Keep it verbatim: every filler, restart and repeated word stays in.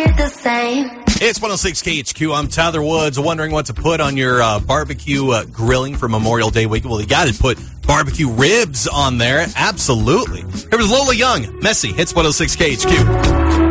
it the same. It's one oh six K H Q. I'm Tyler Woods. Wondering what to put on your uh, barbecue uh, grilling for Memorial Day weekend? Well, you got to put barbecue ribs on there. Absolutely. Here was Lola Young. Messy. Hits one oh six K H Q.